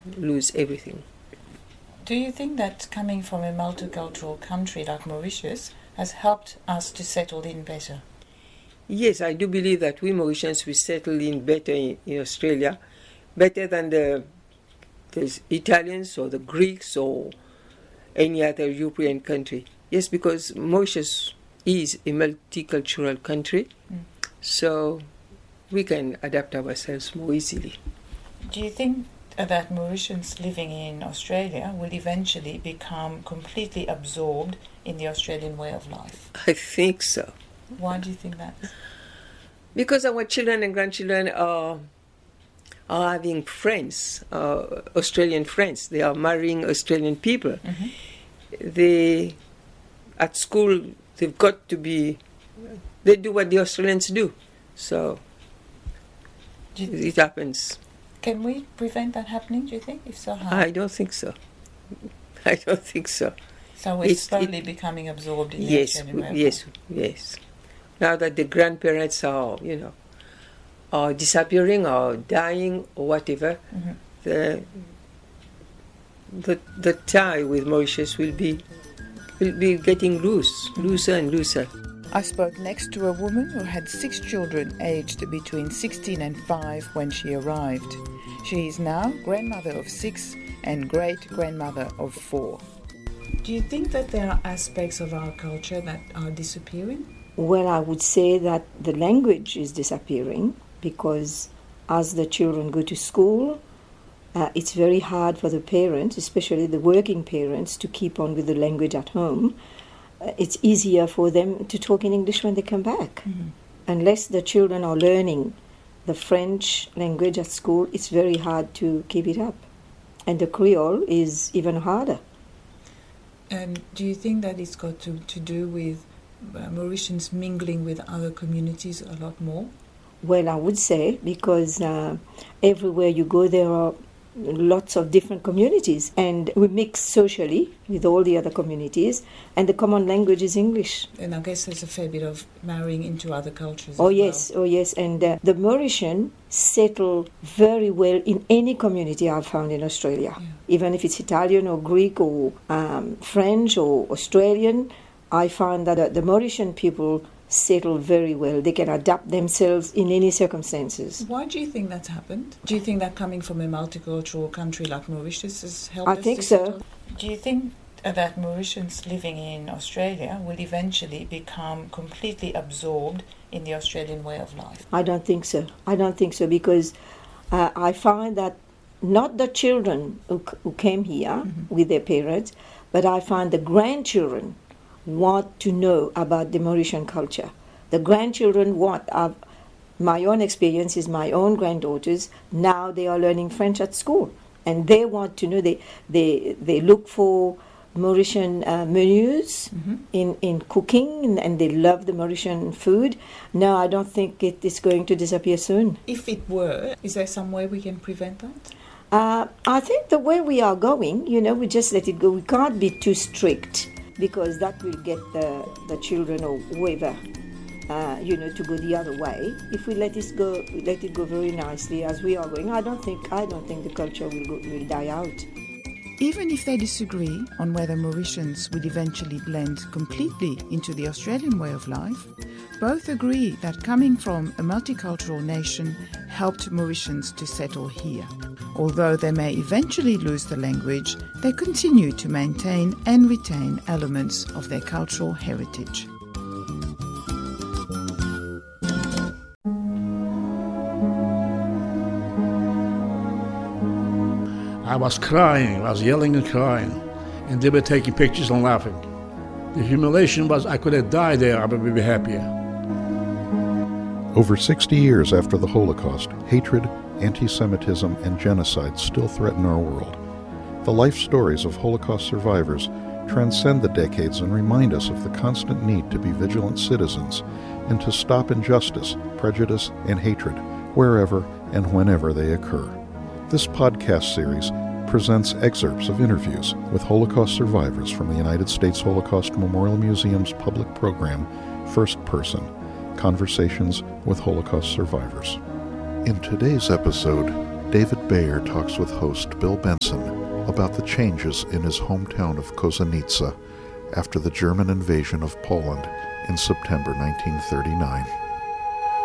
lose everything. Do you think that coming from a multicultural country like Mauritius has helped us to settle in better? Yes, I do believe that we Mauritians will settle in better in Australia, better than the Italians or the Greeks or any other European country. Yes, because Mauritius is a multicultural country, so we can adapt ourselves more easily. Do you think that Mauritians living in Australia will eventually become completely absorbed in the Australian way of life? I think so. Why do you think that? Because our children and grandchildren are having friends, Australian friends. They are marrying Australian people. They, at school, they've got to be, they do what the Australians do. So it happens. Can we prevent that happening, do you think? If so, how? I don't think so. I don't think so. So we're slowly becoming absorbed in the Australian way of life? Yes. Now that the grandparents are, are disappearing or dying or whatever, the tie with Mauritius will be getting looser and looser. I spoke next to a woman who had 6 children aged between 16 and 5 when she arrived. She is now grandmother of 6 and great-grandmother of 4. Do you think that there are aspects of our culture that are disappearing? Well, I would say that the language is disappearing because as the children go to school, it's very hard for the parents, especially the working parents, to keep on with the language at home. It's easier for them to talk in English when they come back. Unless the children are learning the French language at school, it's very hard to keep it up. And the Creole is even harder. And do you think that it's got to do with Mauritians mingling with other communities a lot more? Well, I would say, because everywhere you go there are lots of different communities, and we mix socially with all the other communities, and the common language is English. And I guess there's a fair bit of marrying into other cultures. Oh yes, and the Mauritian settle very well in any community I've found in Australia, even if it's Italian or Greek or French or Australian. I find that the Mauritian people settle very well. They can adapt themselves in any circumstances. Why do you think that's happened? Do you think that coming from a multicultural country like Mauritius has helped us? I think so. Do you think that Mauritians living in Australia will eventually become completely absorbed in the Australian way of life? I don't think so. Because I find that not the children who came here with their parents, but I find the grandchildren want to know about the Mauritian culture. The grandchildren want, my own experience is my own granddaughters, now they are learning French at school. And they want to know, they look for Mauritian menus in cooking, and they love the Mauritian food. No, I don't think it is going to disappear soon. If it were, is there some way we can prevent that? I think the way we are going, we just let it go. We can't be too strict, because that will get the children or whoever, to go the other way. If we let it go very nicely as we are going, I don't think the culture will die out. Even if they disagree on whether Mauritians will eventually blend completely into the Australian way of life, both agree that coming from a multicultural nation helped Mauritians to settle here. Although they may eventually lose the language, they continue to maintain and retain elements of their cultural heritage. I was crying, I was yelling and crying, and they were taking pictures and laughing. The humiliation was I could have died there, I would be happier. Over 60 years after the Holocaust, hatred, anti-Semitism, and genocide still threaten our world. The life stories of Holocaust survivors transcend the decades and remind us of the constant need to be vigilant citizens and to stop injustice, prejudice, and hatred wherever and whenever they occur. This podcast series presents excerpts of interviews with Holocaust survivors from the United States Holocaust Memorial Museum's public program, First Person, Conversations with Holocaust Survivors. In today's episode, David Bayer talks with host Bill Benson about the changes in his hometown of Kozienice after the German invasion of Poland in September 1939.